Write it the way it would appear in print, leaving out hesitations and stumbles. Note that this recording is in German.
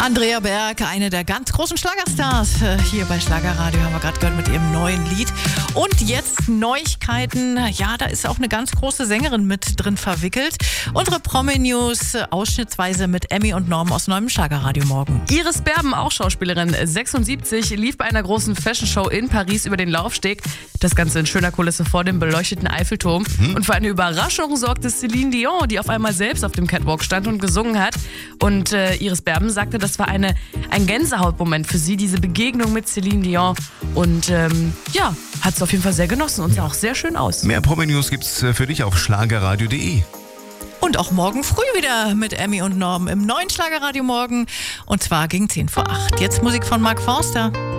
Andrea Berg, eine der ganz großen Schlagerstars. Hier bei Schlagerradio haben wir gerade gehört mit ihrem neuen Lied. Und jetzt Neuigkeiten. Ja, da ist auch eine ganz große Sängerin mit drin verwickelt. Unsere Promi-News ausschnittsweise mit Emmy und Norm aus neuem Schlagerradio morgen. Iris Berben, auch Schauspielerin, 76, lief bei einer großen Fashion-Show in Paris über den Laufsteg. Das Ganze in schöner Kulisse vor dem beleuchteten Eiffelturm. Und für eine Überraschung sorgte Celine Dion, die auf einmal selbst auf dem Catwalk stand und gesungen hat. Und Iris Berben sagte, das war ein Gänsehautmoment für sie, diese Begegnung mit Celine Dion. Und hat es auf jeden Fall sehr genossen und sah auch sehr schön aus. Mehr Promi-News gibt's für dich auf schlagerradio.de. Und auch morgen früh wieder mit Emmy und Norm im neuen Schlagerradio morgen. Und zwar gegen 7:50. Jetzt Musik von Mark Forster.